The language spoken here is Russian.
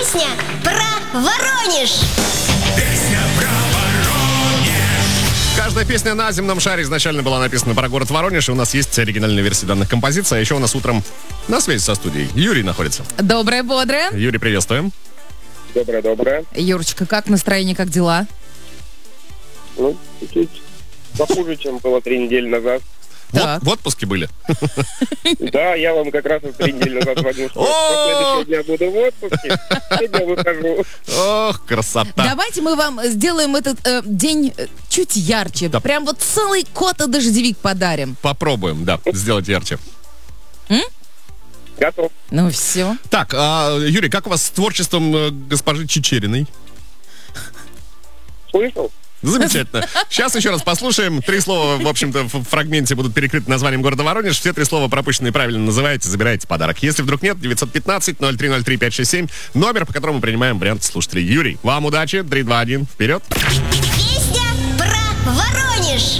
Песня про Воронеж. Каждая песня на земном шаре изначально была написана про город Воронеж, и у нас есть оригинальная версия данных композиций. А еще у нас утром на связи со студией Юрий находится. Доброе, бодрое. Юрий, приветствуем. Доброе. Юрочка, как настроение, как дела? Ну, чуть-чуть похуже, чем было 3 недели назад. Так. В отпуске были? Да, я вам как раз 3 недели назад звонил, что со следующего дня буду в отпуске. Сегодня выхожу. Ох, красота. Давайте мы вам сделаем этот день чуть ярче. Да. Прям вот целый кот-дождевик подарим. Попробуем, да, сделать ярче. Готов. Ну все. Так, Юрий, как у вас с творчеством госпожи Чичериной? Слышал? Замечательно. Сейчас еще раз послушаем. 3 слова, в общем-то, в фрагменте будут перекрыты названием города Воронеж. Все 3 слова пропущенные правильно называете, забираете подарок. Если вдруг нет, 915-0303-567, номер, по которому принимаем варианты слушателей. Юрий, вам удачи. 3, 2, 1, вперед. Песня про Воронеж.